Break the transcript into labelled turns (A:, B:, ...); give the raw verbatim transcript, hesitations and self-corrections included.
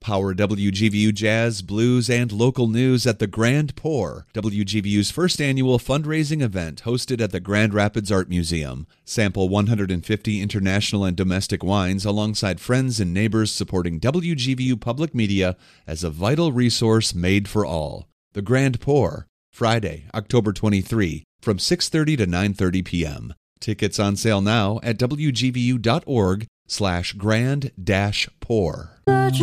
A: Power W G V U jazz, blues, and local news at the Grand Pour, W G V U's first annual fundraising event hosted at the Grand Rapids Art Museum. Sample one hundred fifty international and domestic wines alongside friends and neighbors supporting W G V U Public Media as a vital resource made for all. The Grand Pour, Friday, October twenty-third, from six thirty to nine thirty p.m. Tickets on sale now at W G V U dot org slash grand dash pour.